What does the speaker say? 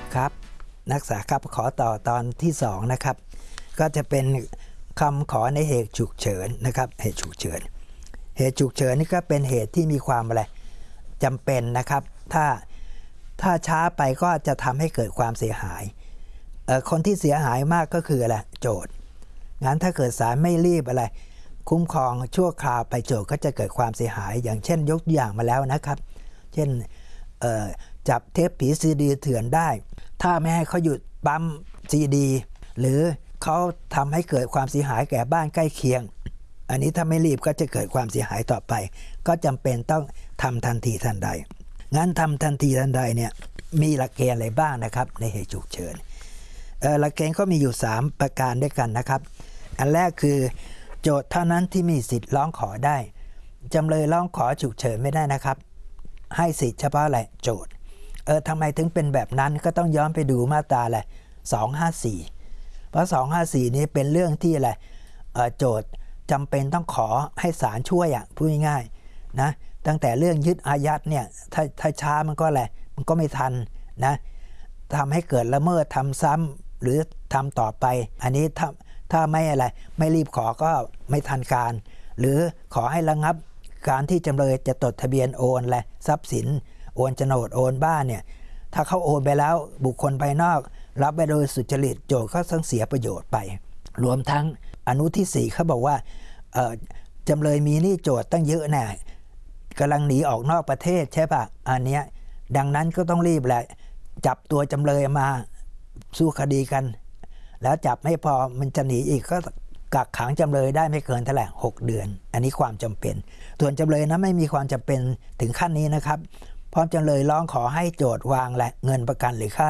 ครับนักศึกษาครับขอต่อตอนที่2นะครับก็จะเป็นคำขอในเหตุฉุกเฉินนะครับเหตุฉุกเฉินนี่ก็เป็นเหตุที่มีความอะไรจำเป็นนะครับถ้าช้าไปก็จะทำให้เกิดความเสียหายคนที่เสียหายมากก็คืออะไรโจทย์งั้นถ้าเกิดศาลไม่รีบอะไรคุ้มครองชั่วคราวไปโจทย์ก็จะเกิดความเสียหายอย่างเช่นยกตัวอย่างมาแล้วนะครับเช่นจับเทปผีซีดีเถื่อนได้ถ้าไม่ให้เขาหยุดปั๊มซีดีหรือเขาทำให้เกิดความเสียหายแก่บ้านใกล้เคียงอันนี้ถ้าไม่รีบก็จะเกิดความเสียหายต่อไปก็จำเป็นต้องทำทันทีทันใดงั้นทำทันทีทันใดเนี่ยมีหลักเกณฑ์อะไรบ้างนะครับในเหตุฉุกเฉินหลักเกณฑ์ก็มีอยู่3ประการด้วยกันนะครับอันแรกคือโจทย์เท่านั้นที่มีสิทธิ์ร้องขอได้จำเลยร้องขอฉุกเฉินไม่ได้นะครับให้สิทธิ์เฉพาะอะไรโจทย์ทำไมถึงเป็นแบบนั้นก็ต้องย้อนไปดูมาตราอะไร254เพราะ254นี้เป็นเรื่องที่อะไรโจทย์จำเป็นต้องขอให้ศาลช่วยพูดง่ายๆนะตั้งแต่เรื่องยึดอายัดเนี่ยถ้าช้ามันก็อะไรมันก็ไม่ทันนะทำให้เกิดละเมิดทำซ้ำหรือทำต่อไปอันนี้ถ้าไม่อะไรไม่รีบขอก็ไม่ทันการหรือขอให้ระงับการที่จำเลยจะจดทะเบียนโอนและทรัพย์สินโอนโฉนดโอนบ้านเนี่ยถ้าเขาโอนไปแล้วบุคคลภายนอกรับไปโดยสุจริตโจทก์ก็ต้องเสียประโยชน์ไปรวมทั้งอนุที่4เขาบอกว่าจำเลยมีหนี้โจทก์ตั้งเยอะแน่กำลังหนีออกนอกประเทศใช่ปะอันเนี้ยดังนั้นก็ต้องรีบแหละจับตัวจำเลยมาสู้คดีกันแล้วจับไม่พอมันจะหนีอีกก็กักขังจำเลยได้ไม่เกินเท่าไหร่6 เดือนอันนี้ความจำเป็นส่วนจำเลยนะไม่มีความจำเป็นถึงขั้นนี้นะครับเพราะจำเลยร้องขอให้โจทก์วางและเงินประกันหรือค่า